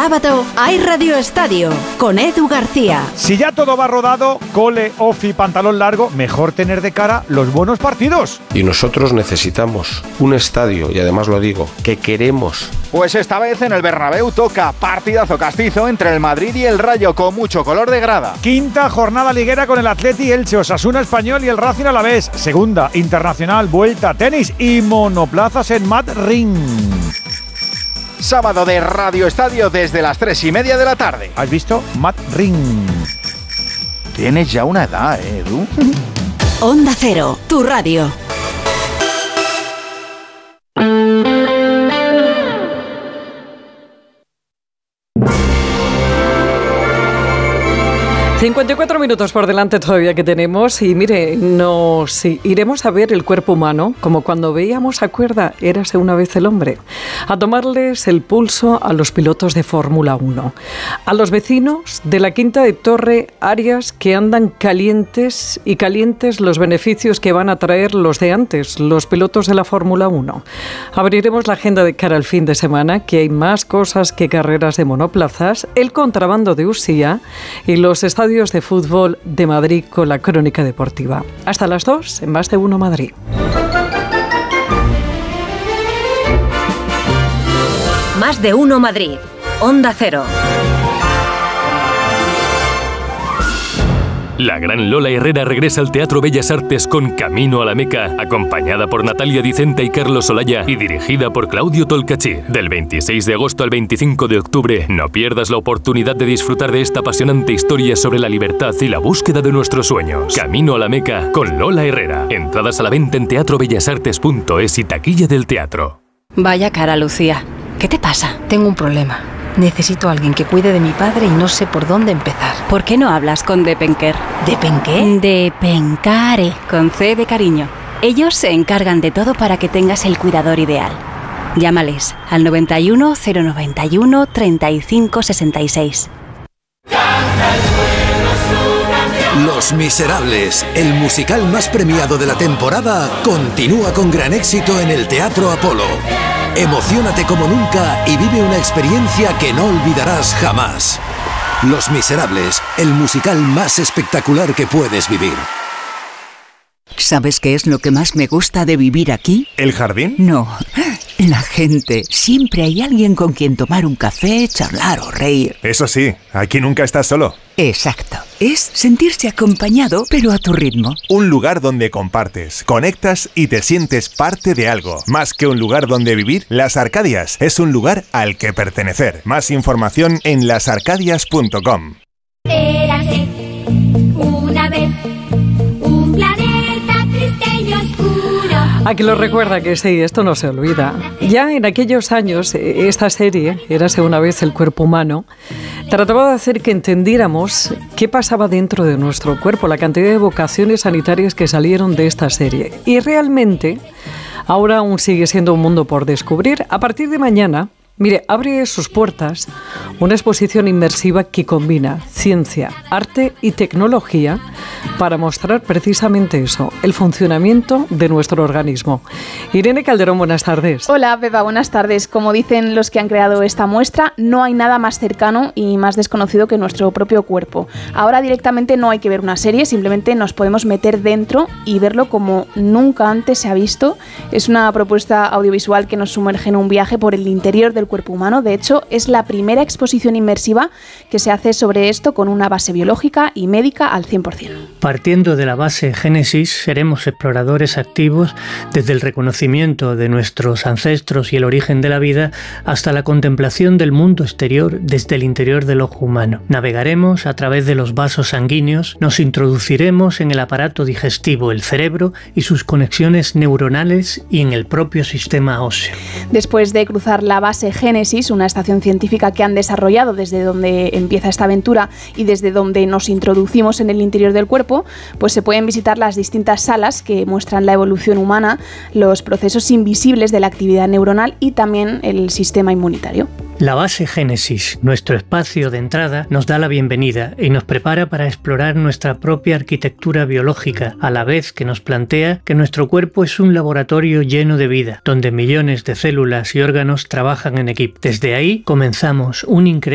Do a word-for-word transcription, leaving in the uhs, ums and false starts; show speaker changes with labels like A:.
A: sábado hay Radio Estadio con Edu García.
B: Si ya todo va rodado, cole, ofi, pantalón largo, mejor tener de cara los buenos partidos.
C: Y nosotros necesitamos un estadio, y además lo digo, que queremos.
D: Pues esta vez en el Bernabéu toca partidazo castizo entre el Madrid y el Rayo con mucho color de grada.
B: Quinta jornada liguera con el Atleti, Elche, Osasuna Español y el Racing Alavés. Segunda, internacional, vuelta, tenis y monoplazas en Madrid.
D: Sábado de Radio Estadio desde las tres y media de la tarde.
B: ¿Has visto? Madrid.
D: Tienes ya una edad, ¿eh, Edu?
A: Onda Cero, tu radio.
E: cincuenta y cuatro minutos por delante todavía que tenemos y mire, nos sí, iremos a ver el cuerpo humano como cuando veíamos a Cuerda, érase una vez el hombre, a tomarles el pulso a los pilotos de Fórmula uno, a los vecinos de la Quinta de Torre Arias que andan calientes y calientes los beneficios que van a traer los de antes, los pilotos de la Fórmula uno. Abriremos la agenda de cara al fin de semana, que hay más cosas que carreras de monoplazas, el contrabando de Usía y los estadios de fútbol de Madrid con la crónica deportiva. Hasta las dos en Más de Uno Madrid.
A: Más de Uno Madrid. Onda Cero.
F: La gran Lola Herrera regresa al Teatro Bellas Artes con Camino a la Meca, acompañada por Natalia Dicenta y Carlos Olaya y dirigida por Claudio Tolcachir. Del veintiséis de agosto al veinticinco de octubre, no pierdas la oportunidad de disfrutar de esta apasionante historia sobre la libertad y la búsqueda de nuestros sueños. Camino a la Meca con Lola Herrera. Entradas a la venta en teatro bellas artes punto es y taquilla del teatro.
G: Vaya cara, Lucía. ¿Qué te pasa? Tengo un problema. Necesito a alguien que cuide de mi padre y no sé por dónde empezar.
H: ¿Por qué no hablas con Depenker?
G: ¿Depenqué?
H: Depencare, con C de cariño. Ellos se encargan de todo para que tengas el cuidador ideal. Llámales al noventa y uno, cero noventa y uno, treinta y cinco sesenta y seis.
I: Los Miserables, el musical más premiado de la temporada, continúa con gran éxito en el Teatro Apolo. Emociónate como nunca y vive una experiencia que no olvidarás jamás. Los Miserables, el musical más espectacular que puedes vivir.
J: ¿Sabes qué es lo que más me gusta de vivir aquí?
K: ¿El jardín?
J: No, la gente. Siempre hay alguien con quien tomar un café, charlar o reír.
K: Eso sí, aquí nunca estás solo.
J: Exacto. Es sentirse acompañado, pero a tu ritmo.
K: Un lugar donde compartes, conectas y te sientes parte de algo. Más que un lugar donde vivir, Las Arcadias es un lugar al que pertenecer. Más información en las arcadias punto com.
L: Érase una vez un planeta triste y oscuro.
E: Aquí lo recuerda que sí, esto no se olvida. Ya en aquellos años, esta serie, Érase una vez el cuerpo humano, trataba de hacer que entendiéramos qué pasaba dentro de nuestro cuerpo, la cantidad de vocaciones sanitarias que salieron de esta serie. Y realmente, ahora aún sigue siendo un mundo por descubrir. A partir de mañana, mire, abre sus puertas una exposición inmersiva que combina ciencia, arte y tecnología para mostrar precisamente eso, el funcionamiento de nuestro organismo. Irene Calderón, buenas tardes.
M: Hola, Pepa, buenas tardes. Como dicen los que han creado esta muestra, no hay nada más cercano y más desconocido que nuestro propio cuerpo. Ahora directamente no hay que ver una serie, simplemente nos podemos meter dentro y verlo como nunca antes se ha visto. Es una propuesta audiovisual que nos sumerge en un viaje por el interior del cuerpo humano. De hecho, es la primera exposición inmersiva que se hace sobre esto con una base biológica y médica al cien por ciento.
N: Partiendo de la base Génesis, seremos exploradores activos desde el reconocimiento de nuestros ancestros y el origen de la vida hasta la contemplación del mundo exterior desde el interior del ojo humano. Navegaremos a través de los vasos sanguíneos, nos introduciremos en el aparato digestivo, el cerebro y sus conexiones neuronales y en el propio sistema óseo.
M: Después de cruzar la base Génesis, una estación científica que han desarrollado desde donde empieza esta aventura y desde donde nos introducimos en el interior del cuerpo, pues se pueden visitar las distintas salas que muestran la evolución humana, los procesos invisibles de la actividad neuronal y también el sistema inmunitario.
N: La base Génesis, nuestro espacio de entrada, nos da la bienvenida y nos prepara para explorar nuestra propia arquitectura biológica, a la vez que nos plantea que nuestro cuerpo es un laboratorio lleno de vida, donde millones de células y órganos trabajan en equipo. Desde ahí comenzamos un increíble